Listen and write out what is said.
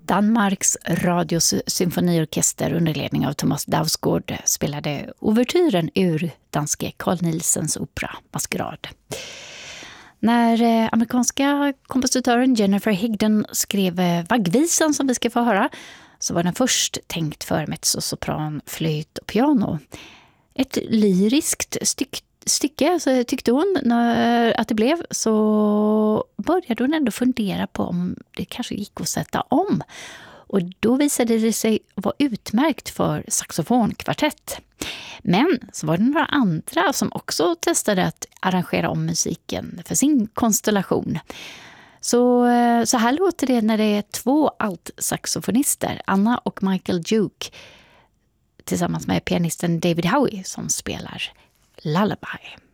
Danmarks radios symfoniorkester under ledning av Thomas Dausgaard spelade ouvertyren ur danske Carl Nielsens opera Maskerad. När amerikanska kompositören Jennifer Higdon skrev vaggvisan som vi ska få höra, så var den först tänkt för mezzosopran, flöjt och piano. Ett lyriskt stycke, så tyckte hon att det blev, så började hon ändå fundera på om det kanske gick att sätta om. Och då visade det sig vara utmärkt för saxofonkvartett. Men så var det några andra som också testade att arrangera om musiken för sin konstellation. Så här låter det när det är två altsaxofonister, Anna och Michael Duke, tillsammans med pianisten David Howie som spelar Lullaby.